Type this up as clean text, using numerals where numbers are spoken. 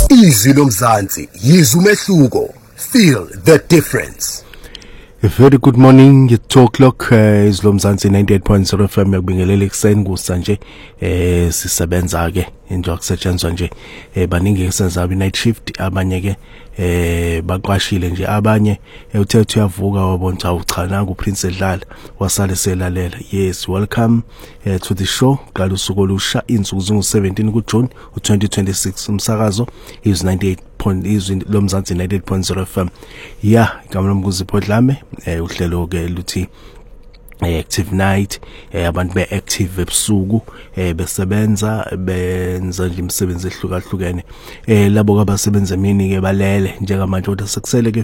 Izwi lomzansi, yizwa umehluko. Feel the difference. A very good morning. At 2 o'clock is Lomzansi 98.0 FM yakubingelela ekseni kusanje sisebenza ke into akusetshenzwa nje baningi esenza night shift abanye ke baqwashile nje abanye uthethe uyavuka wabona uchana ku Prince Edlala wasale selalela. Yes, welcome to the show. Qala usuku olusha insuku zingu17 kuJune 2026. Umsakazo is 98 Lomzansi 98.0 FM. Yeah, igama lomkuzipho Dlame uhlelo ke luthi active night abantu be active ebusuku besebenza benza nje imisebenzi ehlukahlukene labo abasebenza emini ke balele njengamanje kodwa sekusele ke